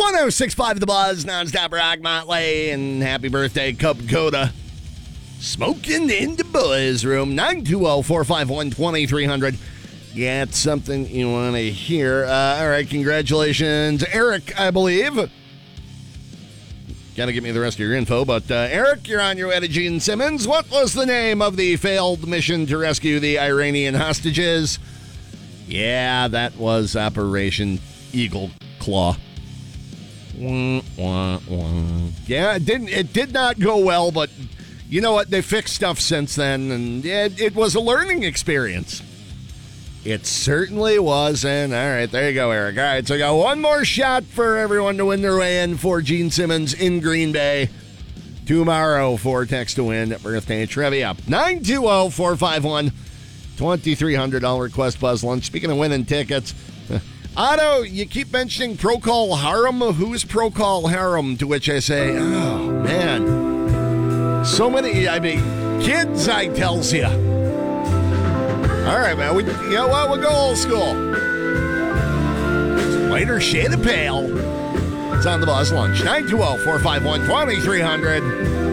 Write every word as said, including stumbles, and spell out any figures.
one oh six point five The Buzz, nonstop rock, Motley, and happy birthday, Cub Coda. Smoking in the boys' room, nine two zero, four five one, two three zero zero. Got something you want to hear. Uh, all right, congratulations, Eric, I believe. Got to give me the rest of your info, but uh, Eric, you're on your way to Gene Simmons. What was the name of the failed mission to rescue the Iranian hostages? Yeah, that was Operation Eagle Claw. Wah, wah, wah. Yeah, it didn't. It did not go well, but you know what? They fixed stuff since then, and it, it was a learning experience. It certainly was, and all right, there you go, Eric. All right, so I got one more shot for everyone to win their way in for Gene Simmons in Green Bay tomorrow for Text to Win birthday trivia. nine two zero, four five one, two three zero zero. I'll request Buzz Lunch. Speaking of winning tickets, Otto, you keep mentioning Procol Harum. Who's Procol Harum? To which I say, oh, man. So many, I mean, kids, I tells you. All right, man. We, you know what? We'll go old school. Lighter shade of pale. It's on the Buzz Lunch. nine two zero, four five one, two three zero zero.